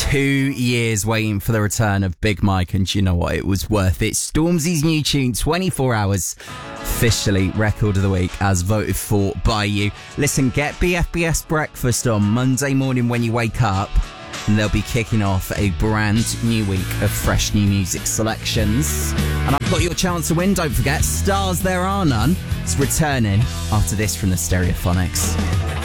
2 years waiting for the return of Big Mike, and you know what? It was worth it. Stormzy's new tune, 24 Hours, officially record of the week as voted for by you. Listen, get BFBS breakfast on Monday morning when you wake up, and they'll be kicking off a brand new week of fresh new music selections. And I've got your chance to win. Don't forget, Stars There Are None is returning after this from the Stereophonics.